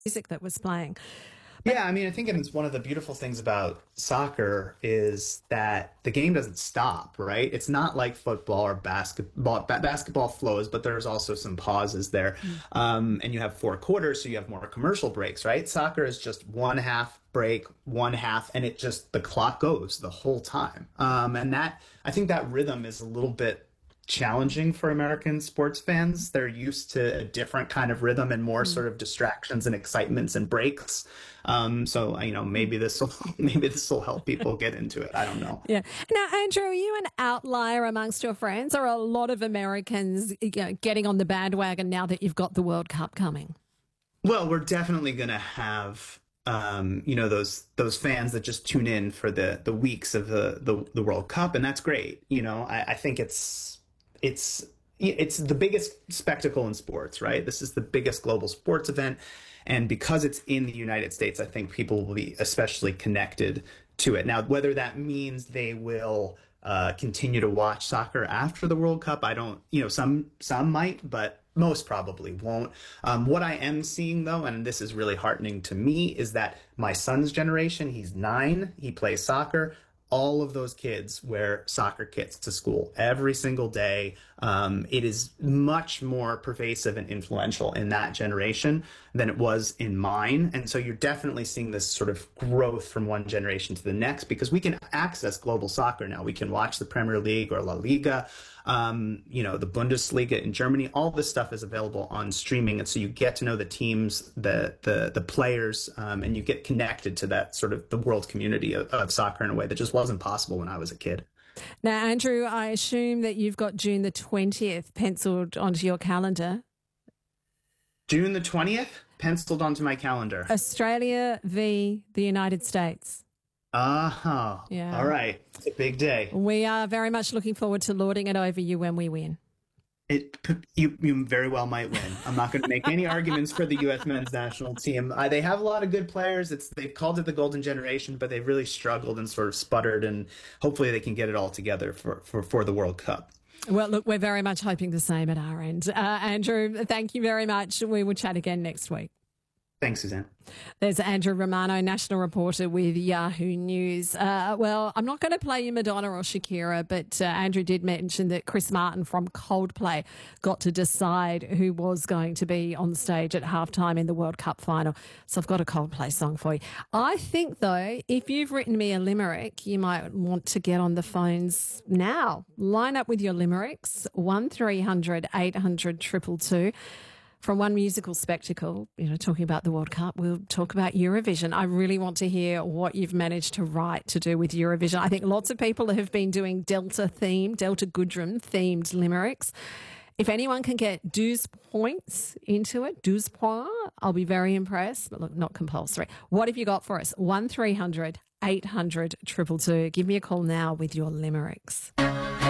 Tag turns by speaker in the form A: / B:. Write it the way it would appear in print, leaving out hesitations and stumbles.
A: music that was playing. But
B: Yeah, I mean, I think it's one of the beautiful things about soccer is that the game doesn't stop, right? It's not like football or basketball. Basketball flows, but there's also some pauses there. And you have four quarters, so you have more commercial breaks, right? Soccer is just one half break, one half, and it just, the clock goes the whole time. And that, I think that rhythm is a little bit challenging for American sports fans. They're used to a different kind of rhythm and more sort of distractions and excitements and breaks. So maybe this will maybe this will help people get into it. I don't know.
A: yeah. Now, Andrew, are you an outlier amongst your friends? Or are a lot of Americans getting on the bandwagon now that you've got the World Cup coming?
B: Well, we're definitely going to have those fans that just tune in for the weeks of the World Cup, and that's great. I think it's it's the biggest spectacle in sports, right? This is the biggest global sports event. And because it's in the United States, I think people will be especially connected to it. Now, whether that means they will continue to watch soccer after the World Cup, I don't, some might, but most probably won't. What I am seeing, though, and this is really heartening to me, is that my son's generation, he's 9, he plays soccer. All of those kids wear soccer kits to school every single day. It is much more pervasive and influential in that generation than it was in mine. And so you're definitely seeing this sort of growth from one generation to the next because we can access global soccer now. We can watch the Premier League or La Liga, the Bundesliga in Germany. All this stuff is available on streaming. And so you get to know the teams, the players, and you get connected to that sort of the world community of soccer in a way that just wasn't possible when I was a kid.
A: Now, Andrew, I assume that you've got June the 20th penciled onto your calendar.
B: June the 20th, penciled onto my calendar.
A: Australia v. the United States.
B: Uh-huh.
A: Yeah.
B: All right. It's a big day.
A: We are very much looking forward to lording it over you when we win.
B: You very well might win. I'm not going to make any arguments for the U.S. men's national team. They have a lot of good players. They've called it the golden generation, but they've really struggled and sort of sputtered, and hopefully they can get it all together for the World Cup.
A: Well, look, we're very much hoping the same at our end. Andrew, thank you very much. We will chat again next week.
B: Thanks, Suzanne.
A: There's Andrew Romano, national reporter with Yahoo News. Well, I'm not going to play you Madonna or Shakira, but Andrew did mention that Chris Martin from Coldplay got to decide who was going to be on stage at halftime in the World Cup final. So I've got a Coldplay song for you. I think, though, if you've written me a limerick, you might want to get on the phones now. Line up with your limericks, 1300 800 222. From one musical spectacle, talking about the World Cup, we'll talk about Eurovision. I really want to hear what you've managed to write to do with Eurovision. I think lots of people have been doing Delta Goodrem themed limericks. If anyone can get 12 points into it, 12 points, I'll be very impressed. But look, not compulsory. What have you got for us? 1300 800 222. Give me a call now with your limericks.